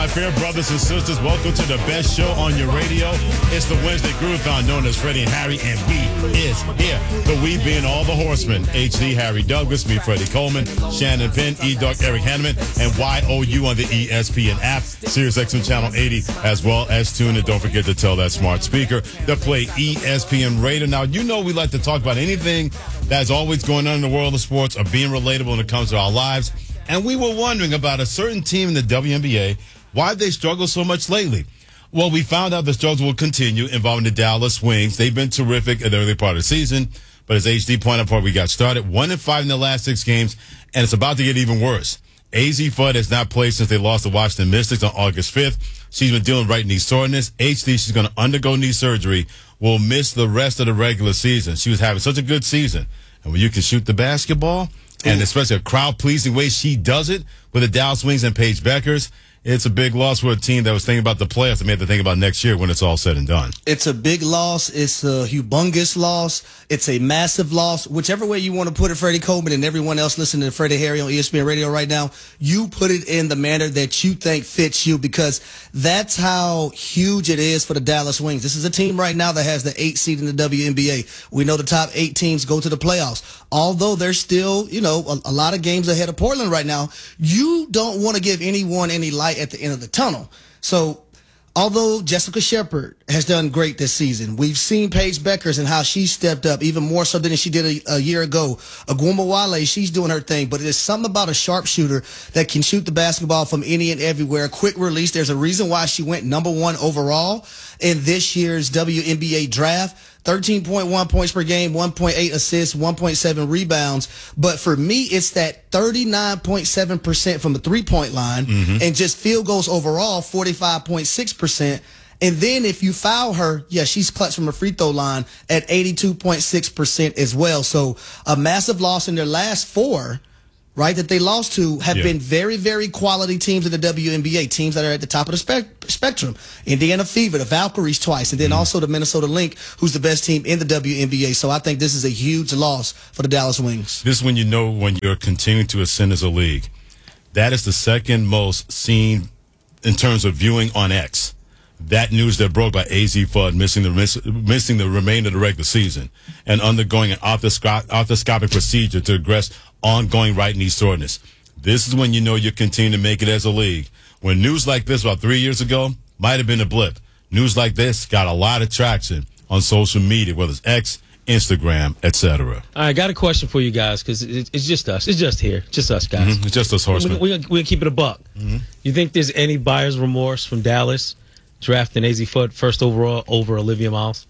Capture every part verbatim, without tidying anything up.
fair brothers and sisters, welcome to the best show on your radio. It's the Wednesday Groovathon known as Freddie and Harry, and we is here. The we being all the horsemen. H D, Harry Douglas, me, Freddie Coleman, Shannon Penn, E-Duck, Eric Hanneman, and Y O U on the E S P N app, Sirius X M Channel eighty, as well as tune in. Don't forget to tell that smart speaker to play E S P N Radio. Now, you know we like to talk about anything that's always going on in the world of sports or being relatable when it comes to our lives. And we were wondering about a certain team in the W N B A, why they struggle so much lately. Well, we found out the struggles will continue involving the Dallas Wings. They've been terrific in the early part of the season, but as H D pointed out before we got started, one and five in the last six games, and it's about to get even worse. Azzi Fudd has not played since they lost to Washington Mystics on August fifth. She's been dealing with right knee soreness. H D, she's going to undergo knee surgery, will miss the rest of the regular season. She was having such a good season. And when you can shoot the basketball, and especially a crowd-pleasing way she does it with the Dallas Wings and Paige Beckers, it's a big loss for a team that was thinking about the playoffs and made to think about next year when it's all said and done. It's a big loss. It's a humongous loss. It's a massive loss. Whichever way you want to put it, Freddie Coleman and everyone else listening to Freddie Harry on E S P N Radio right now, you put it in the manner that you think fits you, because that's how huge it is for the Dallas Wings. This is a team right now that has the eighth seed in the W N B A. We know the top eight teams go to the playoffs. Although they're still, you know, a, a lot of games ahead of Portland right now, you don't want to give anyone any light at the end of the tunnel. So although Jessica Shepard has done great this season, we've seen Paige Beckers and how she stepped up even more so than she did a, a year ago. Agumawale, she's doing her thing, but there's something about a sharpshooter that can shoot the basketball from any and everywhere. Quick release. There's a reason why she went number one overall in this year's W N B A draft. thirteen point one points per game, one point eight assists, one point seven rebounds. But for me, it's that thirty-nine point seven percent from the three-point line, mm-hmm. and just field goals overall, forty-five point six percent. And then if you foul her, yeah, she's clutch from a free throw line at eighty-two point six percent as well. So a massive loss in their last four, right, that they lost to have yeah. been very, very quality teams in the W N B A, teams that are at the top of the spec- spectrum. Indiana Fever, the Valkyries twice, and then mm. also the Minnesota Lynx, who's the best team in the W N B A. So I think this is a huge loss for the Dallas Wings. This is when you know when you're continuing to ascend as a league. That is the second most seen in terms of viewing on X. That news that broke by Azzi Fudd missing the miss, missing the remainder of the regular season and undergoing an arthroscopic, arthroscopic procedure to address ongoing right knee soreness. This is when you know you're continuing to make it as a league. When news like this about three years ago might have been a blip, news like this got a lot of traction on social media, whether it's X, Instagram, et cetera. I got a question for you guys, because it's just us. It's just here. Just us guys. Mm-hmm. It's just us horsemen. We're we, we keep it a buck. Mm-hmm. You think there's any buyer's remorse from Dallas drafting Azzi Fudd first overall over Olivia Miles?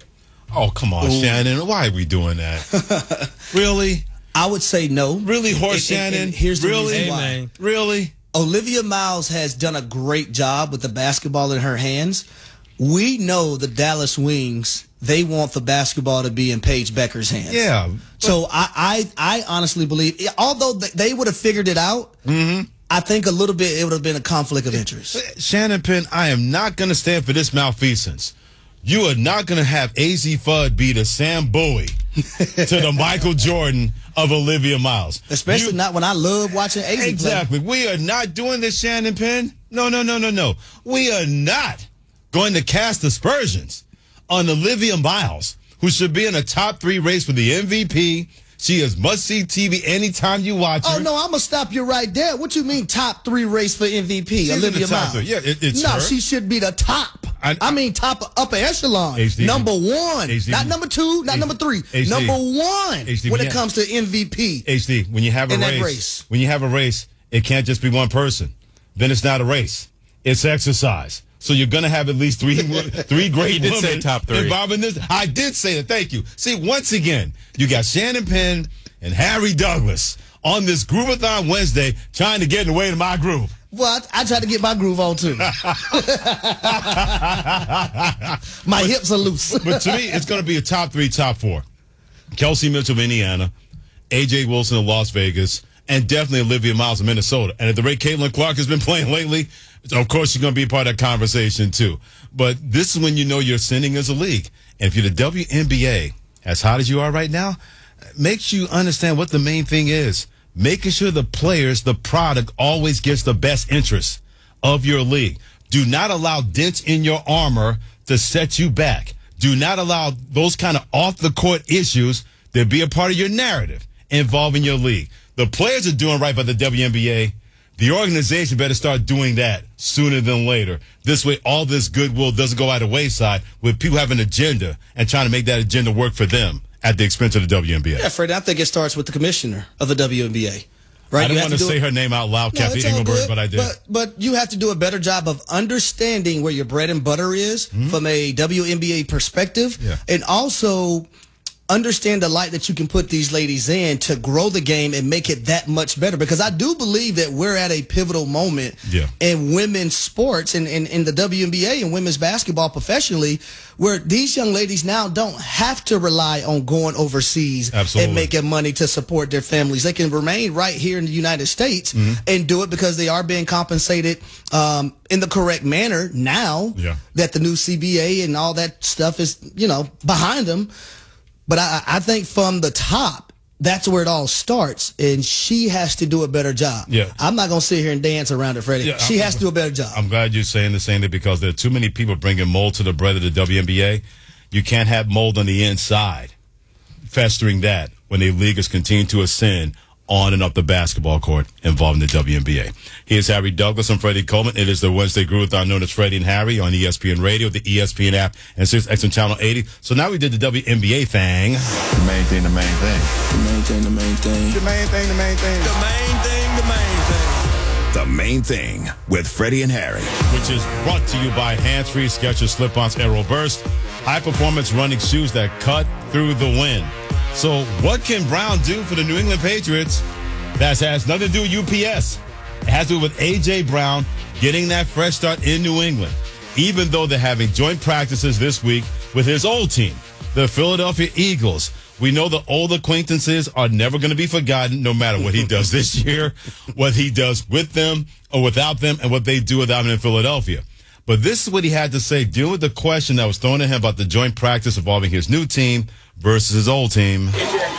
Oh, come on, Ooh. Shannon. Why are we doing that? Really? I would say no. Really, Horse and, and, Shannon? And here's the really? reason why. Hey, really? Olivia Miles has done a great job with the basketball in her hands. We know the Dallas Wings, they want the basketball to be in Paige Becker's hands. Yeah. So I, I, I honestly believe, although they would have figured it out, mm-hmm. I think a little bit it would have been a conflict of interest. Shannon Penn, I am not going to stand for this malfeasance. You are not going to have Azzi Fudd be the Sam Bowie to the Michael Jordan of Olivia Miles. Especially you, not when I love watching Azzi play. Exactly. We are not doing this, Shannon Penn. No, no, no, no, no. We are not going to cast aspersions on Olivia Miles, who should be in a top three race for the M V P. She is must-see T V anytime you watch her. Oh, no, I'm going to stop you right there. What you mean top three race for M V P, She's Olivia Miles? Three. Yeah, it, it's No, her. she should be the top. I, I mean top upper echelon. H D, number one. H D, not number two, not H D, number three. H D, number one H D, when, when it comes to M V P. H D, when you have a race, race, when you have a race, it can't just be one person. Then it's not a race. It's exercise. So you're going to have at least three three great you did women say top three. involved in this. I did say that. Thank you. See, once again, you got Shannon Penn and Harry Douglas on this Groovathon Wednesday trying to get in the way of my groove. Well, I, I try to get my groove on, too. My but, hips are loose. But to me, it's going to be a top three, top four. Kelsey Mitchell of Indiana, A J Wilson of Las Vegas, and definitely Olivia Miles of Minnesota. And at the rate Caitlin Clark has been playing lately, of course she's going to be a part of that conversation, too. But this is when you know you're ascending as a league. And if you're the W N B A, as hot as you are right now, makes you understand what the main thing is. Making sure the players, the product, always gets the best interest of your league. Do not allow dents in your armor to set you back. Do not allow those kind of off-the-court issues to be a part of your narrative involving your league. The players are doing right by the W N B A. The organization better start doing that sooner than later. This way, all this goodwill doesn't go out of the wayside with people having an agenda and trying to make that agenda work for them at the expense of the W N B A. Yeah, Freddie, I think it starts with the commissioner of the W N B A. Right? I didn't you want to say it. her name out loud, no, Kathy Engelberg, but I did. But, but you have to do a better job of understanding where your bread and butter is mm-hmm. from a W N B A perspective, yeah. and also understand the light that you can put these ladies in to grow the game and make it that much better. Because I do believe that we're at a pivotal moment yeah. in women's sports and in, in, in the W N B A and women's basketball professionally, where these young ladies now don't have to rely on going overseas Absolutely. and making money to support their families. They can remain right here in the United States mm-hmm. and do it because they are being compensated um, in the correct manner now yeah. that the new C B A and all that stuff is, you know, behind them. But I, I think from the top, that's where it all starts, and she has to do a better job. Yeah. I'm not going to sit here and dance around it, Freddie. Yeah, she I'm, has to do a better job. I'm glad you're saying the same thing because there are too many people bringing mold to the bread of the W N B A. You can't have mold on the inside, festering that when a league is continuing to ascend on and up the basketball court involving the W N B A. Here's Harry Douglas and Freddie Coleman. It is the Wednesday Groove-a-thon known as Freddie and Harry on E S P N Radio, the E S P N app, and Sirius X M Channel eighty. So now we did the W N B A thing. The main thing, the main thing. The main thing, the main thing. The main thing, the main thing. The main thing, the main thing. The Main Thing with Freddie and Harry. Which is brought to you by Hands-Free Skechers Slip-Ons Aero Burst. High-performance running shoes that cut through the wind. So what can Brown do for the New England Patriots? That has nothing to do with U P S. It has to do with A J. Brown getting that fresh start in New England, even though they're having joint practices this week with his old team, the Philadelphia Eagles. We know the old acquaintances are never going to be forgotten, no matter what he does this year, what he does with them or without them, and what they do without him in Philadelphia. But this is what he had to say, dealing with the question that was thrown at him about the joint practice involving his new team versus his old team.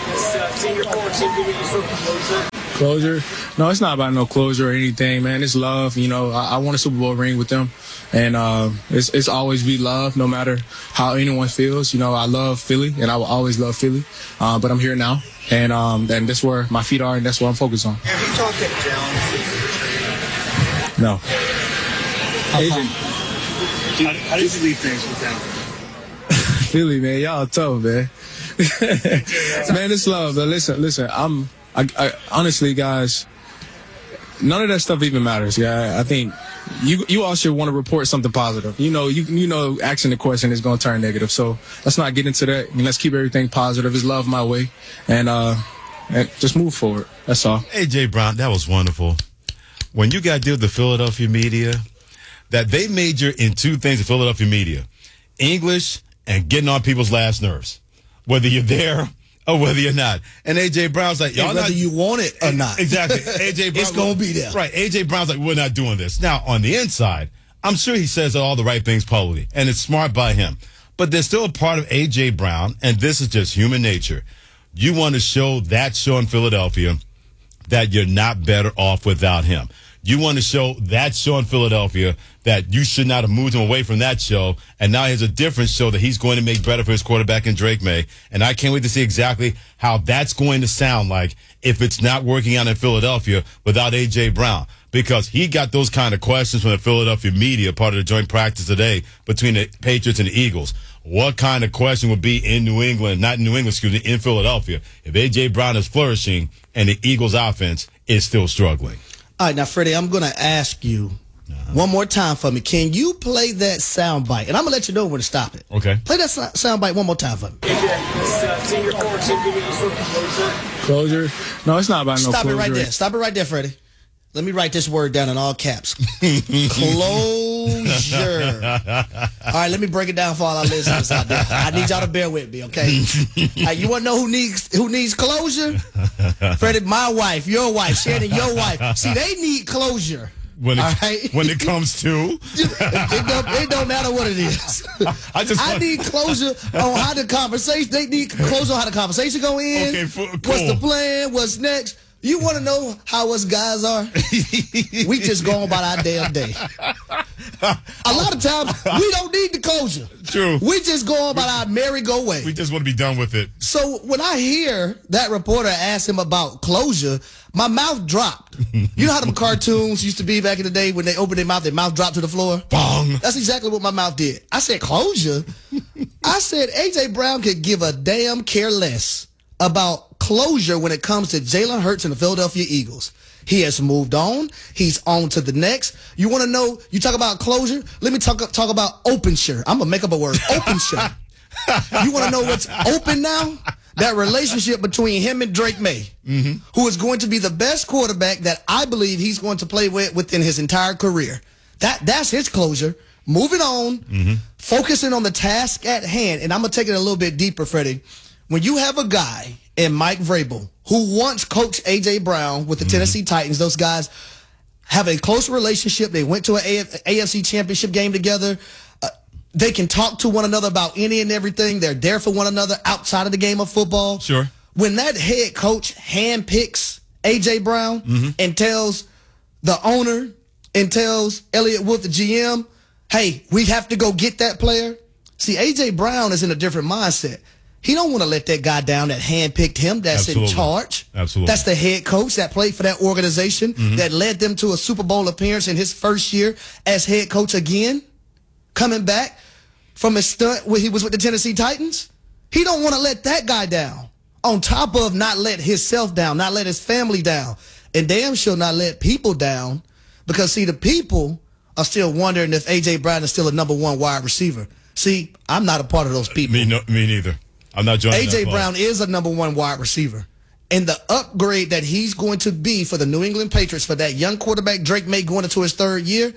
Closure? No, it's not about no closure or anything, man. It's love. You know, I, I won a Super Bowl ring with them, and uh, it's it's always be love, no matter how anyone feels. You know, I love Philly, and I will always love Philly. Uh, but I'm here now, and um, and that's where my feet are, and that's what I'm focused on. Have you talked to Jalen? No. Agent, how, how did you leave things with them? Philly, man, y'all tough, man. Man, it's love. But listen, listen, I'm. I, I, honestly, guys, none of that stuff even matters. Yeah, I think you you all should want to report something positive. You know, you you know, asking the question is going to turn negative. So let's not get into that. And let's keep everything positive. It's love my way, and uh, and just move forward. That's all. A J. Brown, that was wonderful. When you got to deal with the Philadelphia media, that they major in two things: the Philadelphia media, English and getting on people's last nerves, whether you're there or whether you're not. And A J. Brown's like, y'all whether not, you want it or not. Exactly. A J. Brown, it's going to be there. Right. A J. Brown's like, we're not doing this. Now, on the inside, I'm sure he says all the right things publicly, and it's smart by him. But there's still a part of A J. Brown, and this is just human nature. You want to show that show in Philadelphia that you're not better off without him. You want to show that show in Philadelphia that you should not have moved him away from that show, and now he has a different show that he's going to make better for his quarterback in Drake May. And I can't wait to see exactly how that's going to sound like if it's not working out in Philadelphia without A J. Brown, because he got those kind of questions from the Philadelphia media, part of the joint practice today between the Patriots and the Eagles. What kind of question would be in New England, not in New England, excuse me, in Philadelphia, if A J. Brown is flourishing and the Eagles' offense is still struggling? All right, now, Freddie, I'm going to ask you uh-huh. one more time for me. Can you play that sound bite? And I'm going to let you know when to stop it. Okay. Play that sound bite one more time for me. Closure? No, it's not about no Stop closure. it right there. Stop it right there, Freddie. Let me write this word down in all caps. Closure. All right, let me break it down for all our listeners out there. I need y'all to bear with me, okay? All right, you want to know who needs who needs closure? Freddie, my wife, your wife, Shannon, your wife. See, they need closure. When it, all right? when it comes to? it, don't, it don't matter what it is. I just I want... need closure on how the conversation, they need closure on how the conversation go in. Okay, for, cool. What's the plan? What's next? You want to know how us guys are? We just go on about our damn day. A lot of times, we don't need the closure. True. We just go on about our merry-go way. We just want to be done with it. So when I hear that reporter ask him about closure, my mouth dropped. You know how them cartoons used to be back in the day when they opened their mouth, their mouth dropped to the floor? Bong. That's exactly what my mouth did. I said, closure? I said, A J. Brown could give a damn care less about closure when it comes to Jalen Hurts and the Philadelphia Eagles. He has moved on. He's on to the next. You want to know, you talk about closure? Let me talk talk about open shirt. I'm going to make up a word. Open shirt. You want to know what's open now? That relationship between him and Drake May, mm-hmm. who is going to be the best quarterback that I believe he's going to play with within his entire career. That That's his closure. Moving on, mm-hmm. focusing on the task at hand. And I'm going to take it a little bit deeper, Freddie. When you have a guy in Mike Vrabel who once coached A J. Brown with the mm-hmm. Tennessee Titans, those guys have a close relationship. They went to an A F C championship game together. Uh, they can talk to one another about any and everything. They're there for one another outside of the game of football. Sure. When that head coach handpicks A J. Brown mm-hmm. and tells the owner and tells Elliott Wolf, the G M, hey, we have to go get that player. See, A J. Brown is in a different mindset. He don't want to let that guy down that handpicked him, that's Absolutely. in charge. Absolutely. That's the head coach that played for that organization, mm-hmm. that led them to a Super Bowl appearance in his first year as head coach again, coming back from his stunt where he was with the Tennessee Titans. He don't want to let that guy down, on top of not let himself down, not let his family down, and damn sure not let people down, because, see, the people are still wondering if A J. Brown is still a number one wide receiver. See, I'm not a part of those people. Me, no, me neither. I'm not joining A J. Brown is a number one wide receiver. And the upgrade that he's going to be for the New England Patriots, for that young quarterback Drake May going into his third year,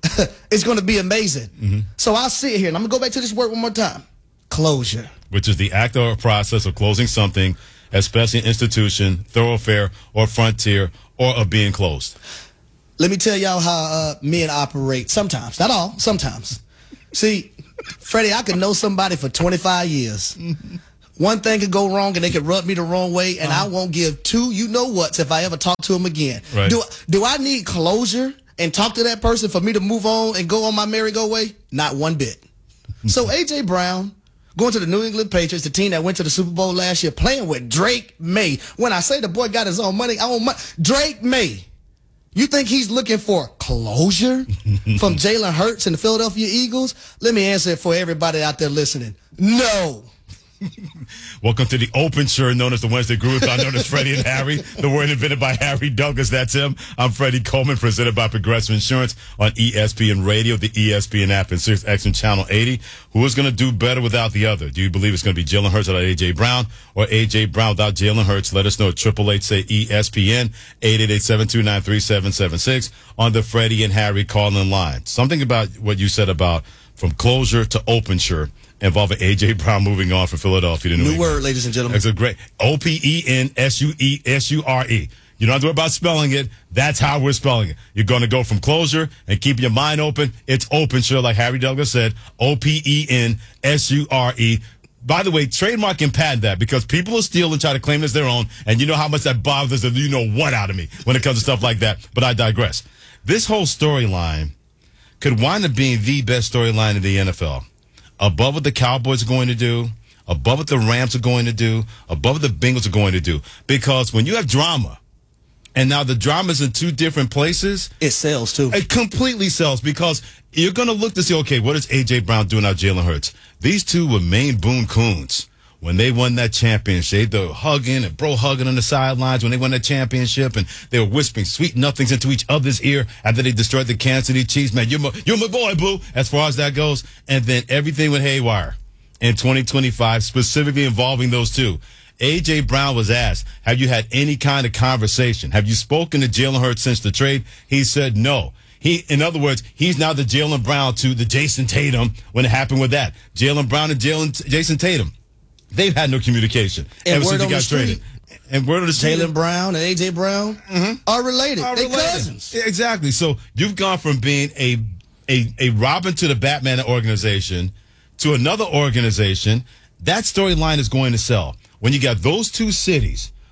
is going to be amazing. Mm-hmm. So I'll sit here, and I'm going to go back to this word one more time. Closure. Which is the act or process of closing something, especially an institution, thoroughfare, or frontier, or of being closed. Let me tell y'all how uh, men operate sometimes. Not all, sometimes. See, Freddie, I could know somebody for twenty-five years. One thing could go wrong, and they could rub me the wrong way, and uh-huh. I won't give two you-know-whats if I ever talk to them again. Right. Do, do I need closure and talk to that person for me to move on and go on my merry-go way? Not one bit. So A J. Brown, going to the New England Patriots, the team that went to the Super Bowl last year, playing with Drake May. When I say the boy got his own money, I own money. Drake May. You think he's looking for closure from Jalen Hurts and the Philadelphia Eagles? Let me answer it for everybody out there listening. No. Welcome to the open shirt known as the Wednesday Groove. I'm known as Freddie and Harry. The word invented by Harry Douglas. That's him. I'm Freddie Coleman, presented by Progressive Insurance on E S P N Radio, the E S P N app, and Sirius X M Channel eighty. Who is going to do better without the other? Do you believe it's going to be Jalen Hurts without A J. Brown, or A J. Brown without Jalen Hurts? Let us know at triple eight say E S P N, eight eight eight, seven two nine, three seven seven six on the Freddie and Harry call-in line. Something about what you said about from closure to open shirt involving A J. Brown moving on from Philadelphia to New New England. word, ladies and gentlemen. It's a great O P E N S U E S U R E. You don't have to worry about spelling it. That's how we're spelling it. You're going to go from closure and keep your mind open. It's open, sure, like Harry Douglas said. O P E N S U R E. By the way, trademark and patent that, because people will steal and try to claim it as their own, and you know how much that bothers the you know what out of me when it comes to stuff like that. But I digress. This whole storyline could wind up being the best storyline in the N F L. Above what the Cowboys are going to do, above what the Rams are going to do, above what the Bengals are going to do. Because when you have drama, and now the drama's in two different places, it sells too. It completely sells, because you're going to look to see, okay, what is A J. Brown doing now, Jalen Hurts? These two were Maine Boone Coons. When they won that championship, they were hugging and bro hugging on the sidelines when they won that championship, and they were whispering sweet nothings into each other's ear after they destroyed the Kansas City Chiefs. Man, you're my, you're my boy, Blue, as far as that goes. And then everything went haywire in twenty twenty-five, specifically involving those two. A J. Brown was asked, have you had any kind of conversation? Have you spoken to Jalen Hurts since the trade? He said no. He, in other words, he's now the Jalen Brown to the Jason Tatum when it happened with that. Jalen Brown and Jalen Jason Tatum. They've had no communication and ever word since he on got the street, traded. And word on the street, Jalen Brown and A J. Brown mm-hmm. are related. Are They're related. cousins. Exactly. So you've gone from being a, a, a Robin to the Batman organization to another organization. That storyline is going to sell. When you got those two cities,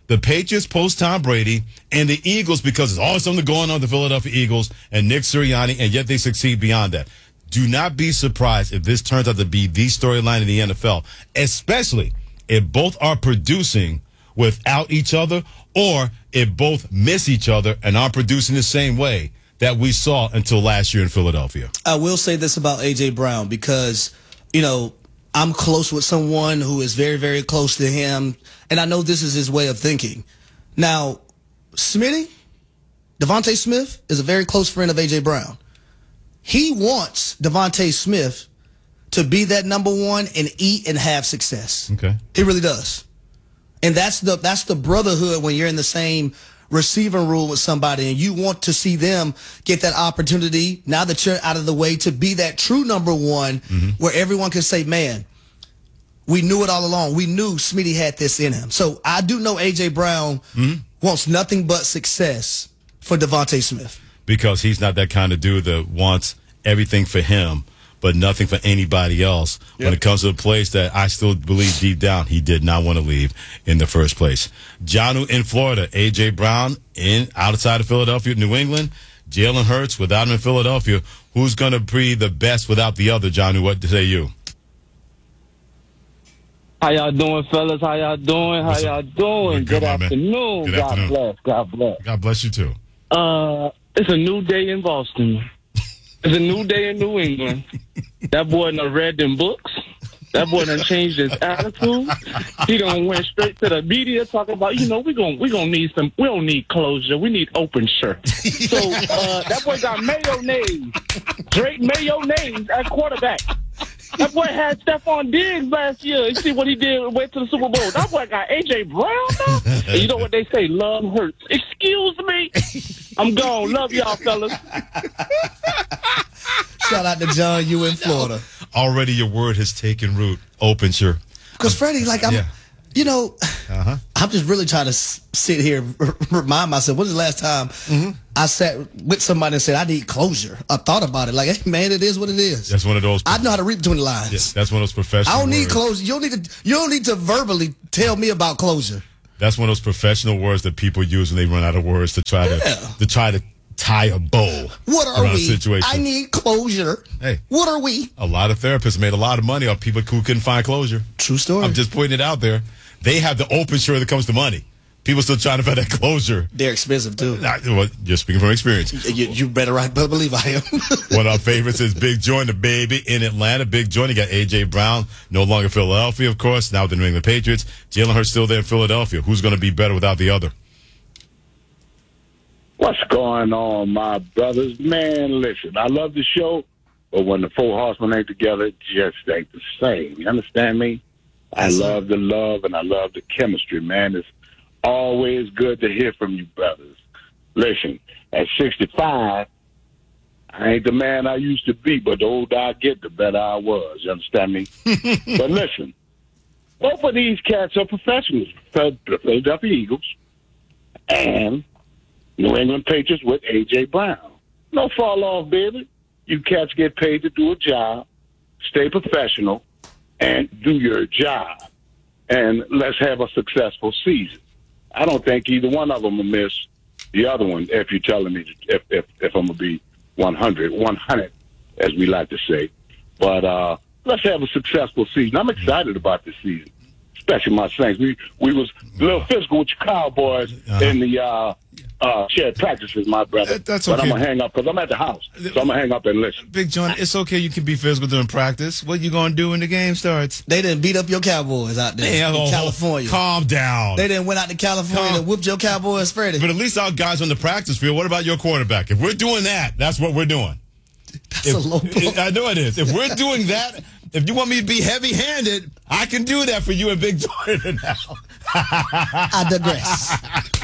the Patriots post Tom Brady, and the Eagles because there's always something going on with the Philadelphia Eagles and Nick Sirianni, and yet they succeed beyond that. Do not be surprised if this turns out to be the storyline in the N F L, especially if both are producing without each other or if both miss each other and aren't producing the same way that we saw until last year in Philadelphia. I will say this about A J. Brown because, you know, I'm close with someone who is very, very close to him, and I know this is his way of thinking. Now, Smitty, Devontae Smith, is a very close friend of A J. Brown. He wants Devontae Smith to be that number one and eat and have success. Okay. He really does. And that's the that's the brotherhood when you're in the same receiving room with somebody and you want to see them get that opportunity now that you're out of the way to be that true number one mm-hmm. where everyone can say, man, we knew it all along. We knew Smitty had this in him. So I do know A J. Brown mm-hmm. wants nothing but success for Devontae Smith. Because he's not that kind of dude that wants everything for him but nothing for anybody else yep. when it comes to a place that I still believe deep down he did not want to leave in the first place. Jonnu in Florida, A J. Brown in outside of Philadelphia, New England, Jalen Hurts without him in Philadelphia. Who's going to be the best without the other, Jonnu? What say you? How y'all doing, fellas? How y'all doing? How y'all doing? Good, good afternoon. Good God afternoon. bless. God bless. God bless you, too. Uh, it's a new day in Boston. It's a new day in New England. That boy done read them books. That boy done changed his attitude. He done went straight to the media talking about, you know, we gon' we gonna need some, we don't need closure. We need open shirt. So uh, that boy got mayonnaise. Drake mayonnaise at quarterback. That boy had Stephon Diggs last year. You see what he did? Went to the Super Bowl. That boy got A J. Brown now. And you know what they say? Love hurts. Excuse me. I'm gone. Love y'all, fellas. Shout out to John, you in Florida. Already your word has taken root. Open shirt. Because, Freddie, like, I'm, yeah. you know, uh-huh. I'm just really trying to s- sit here and r- remind myself, when was the last time mm-hmm. I sat with somebody and said, I need closure? I thought about it. Like, hey, man, it is what it is. That's one of those. I know how to read between the lines. Yes, that's one of those professional I don't need words. closure. You don't need to, you don't need to verbally tell me about closure. That's one of those professional words that people use when they run out of words to try to yeah. to try to tie a bow what are around we? a situation. I need closure. Hey, what are we? A lot of therapists made a lot of money off people who couldn't find closure. True story. I'm just putting it out there. They have the open shirt that comes to money. People still trying to find that closure. They're expensive too. Nah, well, you're speaking from experience. You, you better right, but believe I am. One of our favorites is Big Joy, the baby in Atlanta. Big Joy, you got A J. Brown, no longer Philadelphia, of course. Now with the New England Patriots. Jalen Hurts still there in Philadelphia. Who's going to be better without the other? What's going on, my brothers? Man, listen, I love the show, but when the four horsemen ain't together, it just ain't the same. You understand me? I love the love and I love the chemistry, man. It's always good to hear from you, brothers. Listen, at sixty-five, I ain't the man I used to be, but the older I get, the better I was. You understand me? But listen, both of these cats are professionals. The Philadelphia Eagles and New England Patriots with A J. Brown. No fall off, baby. You cats get paid to do a job, stay professional, and do your job. And let's have a successful season. I don't think either one of them will miss the other one, if you're telling me, if if, if I'm going to be one hundred, one hundred, as we like to say. But uh, let's have a successful season. I'm excited about this season, especially my Saints. We we was a little physical with your Cowboys uh-huh. in the uh, uh, shared practices, my brother. That's okay. But I'm going to hang up because I'm at the house. So I'm going to hang up and listen. Big John, it's okay. You can be physical during practice. What you going to do when the game starts? They didn't beat up your Cowboys out there Man, in oh, California. Calm down. They didn't went out to California Calm. and whooped your Cowboys, Freddie. But at least our guys on the practice field, what about your quarterback? If we're doing that, that's what we're doing. That's if, a low blow. I know it is. If we're doing that, if you want me to be heavy-handed, I can do that for you and Big Jordan now. I digress.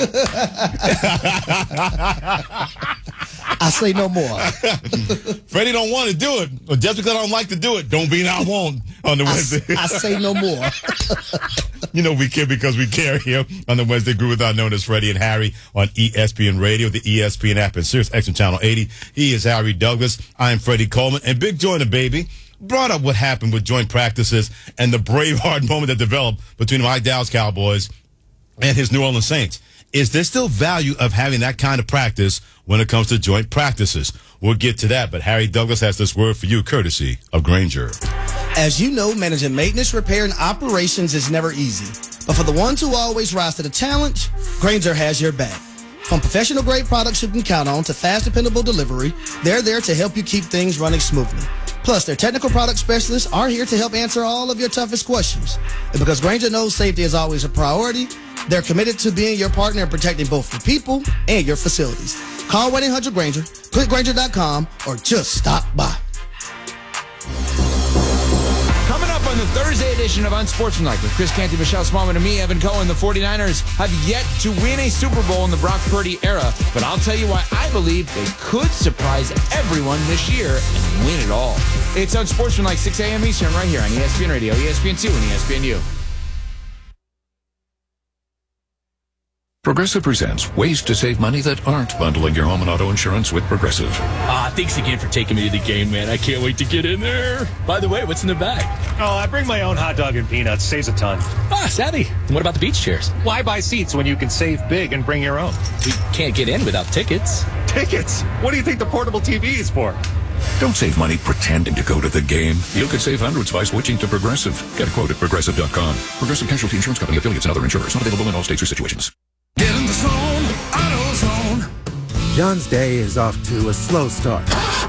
I say no more. Freddie don't want to do it. Well, just because I don't like to do it, don't mean I won't on the I, Wednesday. I say no more. You know we care because we care here on the Wednesday Groove Without known as Freddie and Harry on E S P N Radio, the E S P N app, and Sirius X M Channel eighty. He is Harry Douglas. I am Freddie Coleman. And Big Joy, the baby, brought up what happened with joint practices and the Braveheart moment that developed between my Dallas Cowboys and his New Orleans Saints. Is there still value of having that kind of practice when it comes to joint practices? We'll get to that, but Harry Douglas has this word for you, courtesy of Grainger. As you know, managing maintenance, repair, and operations is never easy. But for the ones who always rise to the challenge, Grainger has your back. From professional-grade products you can count on to fast, dependable delivery, they're there to help you keep things running smoothly. Plus, their technical product specialists are here to help answer all of your toughest questions. And because Grainger knows safety is always a priority, they're committed to being your partner and protecting both your people and your facilities. Call one eight hundred Grainger, click Grainger dot com, or just stop by. Coming up on the Thursday edition of Unsportsmanlike with Chris Canty, Michelle Smallman, and me, Evan Cohen, the 49ers have yet to win a Super Bowl in the Brock Purdy era, but I'll tell you why I believe they could surprise everyone this year and win it all. It's Unsportsmanlike, six a.m. Eastern, right here on E S P N Radio, E S P N two, and E S P N U. Progressive presents ways to save money that aren't bundling your home and auto insurance with Progressive. Ah, thanks again for taking me to the game, man. I can't wait to get in there. By the way, what's in the bag? Oh, I bring my own hot dog and peanuts. Saves a ton. Ah, savvy. And what about the beach chairs? Why buy seats when you can save big and bring your own? We can't get in without tickets. Tickets? What do you think the portable T V is for? Don't save money pretending to go to the game. You could save hundreds by switching to Progressive. Get a quote at Progressive dot com. Progressive Casualty Insurance Company, affiliates, and other insurers. Not available in all states or situations. Get in the zone, AutoZone. John's day is off to a slow start.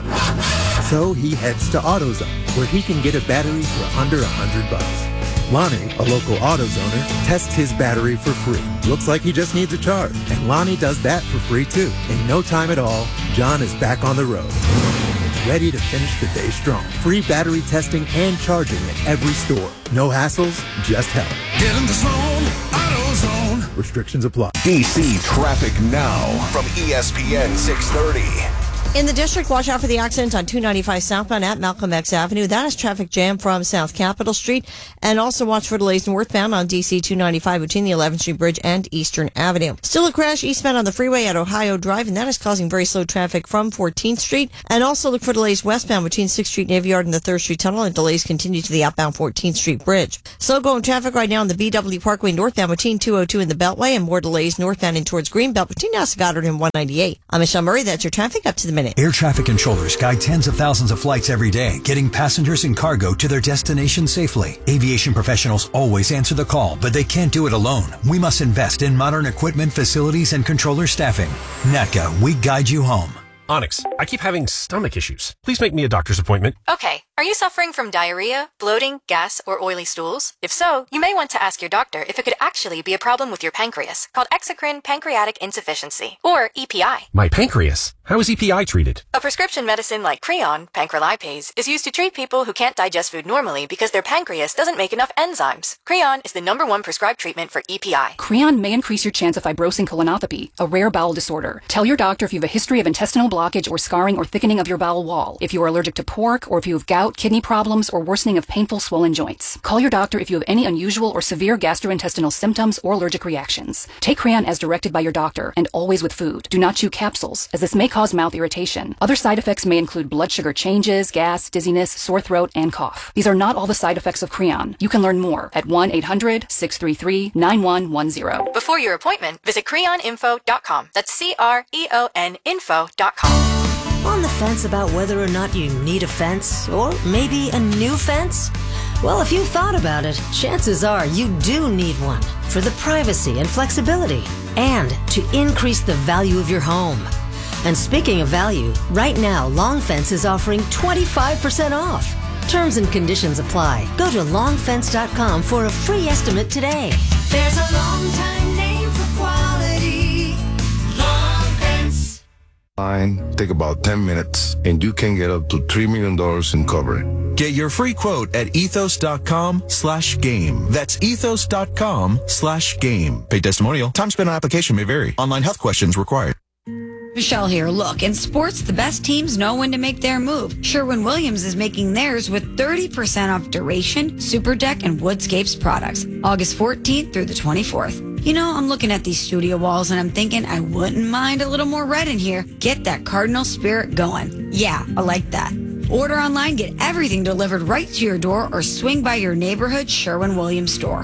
So he heads to AutoZone, where he can get a battery for under a hundred bucks. Lonnie, a local AutoZoner, tests his battery for free. Looks like he just needs a charge, and Lonnie does that for free too. In no time at all, John is back on the road, ready to finish the day strong. Free battery testing and charging at every store. No hassles, just help. Get in the zone, AutoZone. Restrictions apply. D C traffic now from E S P N six thirty. In the district, watch out for the accident on two ninety-five southbound at Malcolm X Avenue. That is traffic jam from South Capitol Street. And also watch for delays northbound on D C two ninety-five between the eleventh Street Bridge and Eastern Avenue. Still a crash eastbound on the freeway at Ohio Drive, and that is causing very slow traffic from fourteenth Street. And also look for delays westbound between sixth Street Navy Yard and the third Street Tunnel, and delays continue to the outbound fourteenth Street Bridge. Slow going traffic right now on the B W Parkway northbound between two oh two and the Beltway, and more delays northbound and towards Greenbelt between Nasa Goddard and one ninety-eight. I'm Michelle Murray. That's your traffic up to the minute. Air traffic controllers guide tens of thousands of flights every day, getting passengers and cargo to their destination safely. Aviation professionals always answer the call, but they can't do it alone. We must invest in modern equipment, facilities, and controller staffing. N A T C A, we guide you home. Onyx, I keep having stomach issues. Please make me a doctor's appointment. Okay. Are you suffering from diarrhea, bloating, gas, or oily stools? If so, you may want to ask your doctor if it could actually be a problem with your pancreas, called exocrine pancreatic insufficiency, or E P I. My pancreas? How is E P I treated? A prescription medicine like Creon, pancrelipase, is used to treat people who can't digest food normally because their pancreas doesn't make enough enzymes. Creon is the number one prescribed treatment for E P I. Creon may increase your chance of fibrosing colonopathy, a rare bowel disorder. Tell your doctor if you have a history of intestinal blockage or scarring or thickening of your bowel wall, if you are allergic to pork, or if you have gout, kidney problems, or worsening of painful swollen joints. Call your doctor if you have any unusual or severe gastrointestinal symptoms or allergic reactions. Take Creon as directed by your doctor, and always with food. Do not chew capsules, as this may cause mouth irritation. Other side effects may include blood sugar changes, gas, dizziness, sore throat, and cough. These are not all the side effects of Creon. You can learn more at one eight hundred six three three nine one one zero. Before your appointment, visit creon info dot com. That's C R E O N info dot com. On the fence about whether or not you need a fence, or maybe a new fence? Well, if you thought about it, chances are you do need one for the privacy and flexibility, and to increase the value of your home. And speaking of value, right now, Long Fence is offering twenty-five percent off. Terms and conditions apply. Go to long fence dot com for a free estimate today. There's a long time name for quality. Long Fence. Line, take about ten minutes, and you can get up to three million dollars in coverage. Get your free quote at ethos dot com slash game. That's ethos dot com slash game. Paid testimonial. Time spent on application may vary. Online health questions required. Michelle here. Look, in sports, the best teams know when to make their move. Sherwin-Williams is making theirs with thirty percent off Duration, Super Deck, and Woodscapes products. August fourteenth through the twenty-fourth. You know, I'm looking at these studio walls and I'm thinking I wouldn't mind a little more red in here. Get that Cardinal spirit going. Yeah, I like that. Order online, get everything delivered right to your door, or swing by your neighborhood Sherwin-Williams store.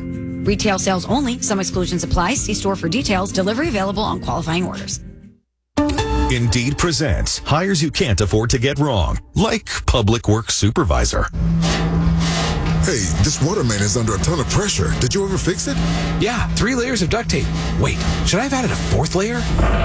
Retail sales only. Some exclusions apply. See store for details. Delivery available on qualifying orders. Indeed presents hires you can't afford to get wrong, like public works supervisor. Hey, this water main is under a ton of pressure. Did you ever fix it? Yeah, three layers of duct tape. Wait, should I have added a fourth layer?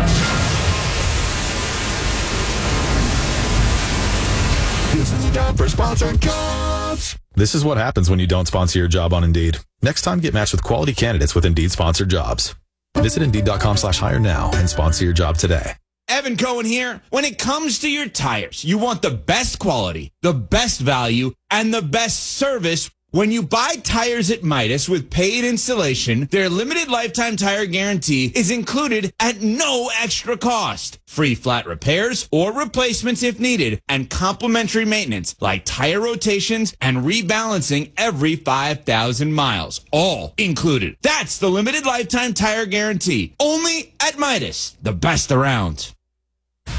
This is a job for sponsored jobs. This is what happens when you don't sponsor your job on Indeed. Next time, get matched with quality candidates with Indeed sponsored jobs. Visit Indeed.com slash hire now and sponsor your job today. Evan Cohen here. When it comes to your tires, you want the best quality, the best value, and the best service. When you buy tires at Midas with paid installation, their limited lifetime tire guarantee is included at no extra cost. Free flat repairs or replacements if needed, and complimentary maintenance like tire rotations and rebalancing every five thousand miles. All included. That's the limited lifetime tire guarantee. Only at Midas, the best around.